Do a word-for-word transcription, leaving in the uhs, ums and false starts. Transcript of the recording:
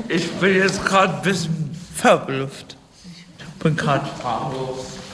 Ich bin jetzt gerade ein bisschen verblüfft. Ich bin gerade sprachlos.